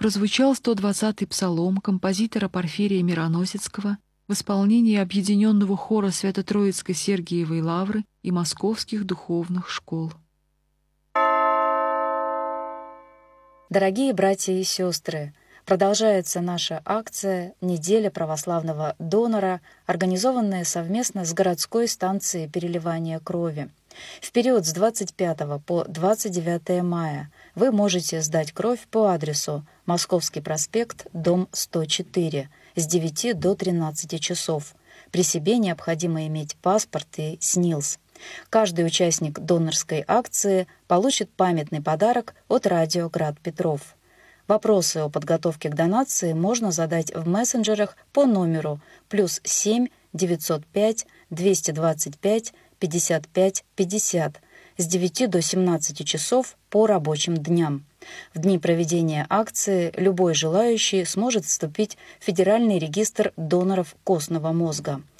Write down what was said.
прозвучал 120-й псалом композитора Порфирия Мироносецкого в исполнении Объединенного хора Свято-Троицкой Сергиевой Лавры и Московских духовных школ. Дорогие братья и сестры, продолжается наша акция «Неделя православного донора», организованная совместно с городской станцией переливания крови. В период с 25 по 29 мая вы можете сдать кровь по адресу Московский проспект, дом 104, с 9 до 13 часов. При себе необходимо иметь паспорт и СНИЛС. Каждый участник донорской акции получит памятный подарок от радио «Град Петров». Вопросы о подготовке к донации можно задать в мессенджерах по номеру +7 905 225 55 50 с 9 до 17 часов по рабочим дням. В дни проведения акции любой желающий сможет вступить в Федеральный регистр доноров костного мозга.